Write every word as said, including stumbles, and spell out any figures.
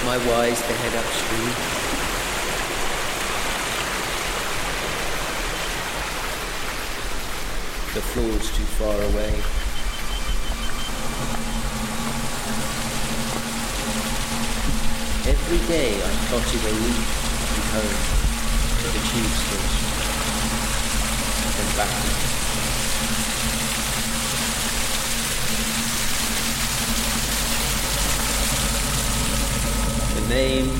my wise to head upstream. The floor's too far away. Every day I plotted a route to home, to the tube station, then backwards. The name